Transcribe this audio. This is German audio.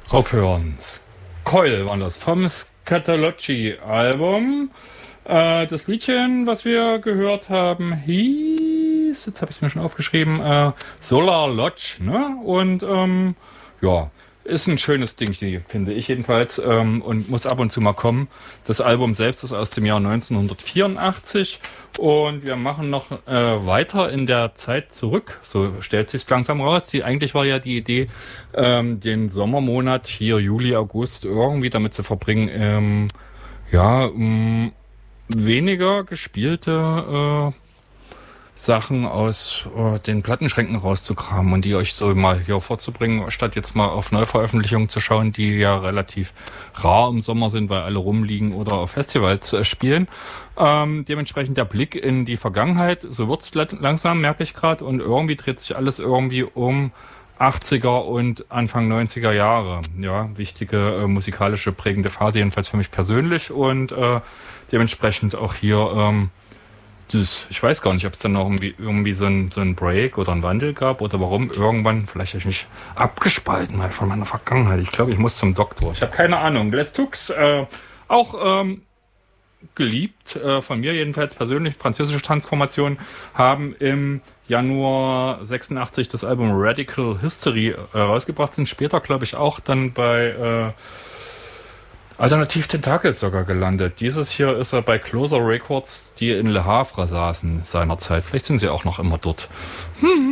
Aufhören. Coil war das vom Scatology-Album. Das Liedchen, was wir gehört haben, hieß, jetzt habe ich es mir schon aufgeschrieben, Solar Lodge, ne? Und ja, ist ein schönes Ding, finde ich jedenfalls, und muss ab und zu mal kommen. Das Album selbst ist aus dem Jahr 1984 und wir machen noch weiter in der Zeit zurück. So stellt sich langsam raus. Eigentlich war ja die Idee, den Sommermonat hier, Juli, August, irgendwie damit zu verbringen, weniger gespielte Sachen aus den Plattenschränken rauszukramen und die euch so mal hier vorzubringen, statt jetzt mal auf Neuveröffentlichungen zu schauen, die ja relativ rar im Sommer sind, weil alle rumliegen oder auf Festivals spielen. Dementsprechend der Blick in die Vergangenheit, so wird's langsam, merke ich gerade, und irgendwie dreht sich alles irgendwie um 80er und Anfang 90er Jahre. Ja, wichtige musikalische prägende Phase, jedenfalls für mich persönlich, und dementsprechend auch hier ich weiß gar nicht, ob es dann noch irgendwie so ein Break oder einen Wandel gab oder warum. Irgendwann, vielleicht habe ich mich abgespalten mal von meiner Vergangenheit. Ich glaube, ich muss zum Doktor. Ich habe keine Ahnung. Les Tux, auch geliebt, von mir jedenfalls persönlich, französische Transformation, haben im Januar 86 das Album Radical History rausgebracht, sind später, glaube ich, auch dann bei Alternativ Tentacles sogar gelandet. Dieses hier ist er bei Closer Records, die in Le Havre saßen seinerzeit. Vielleicht sind sie auch noch immer dort.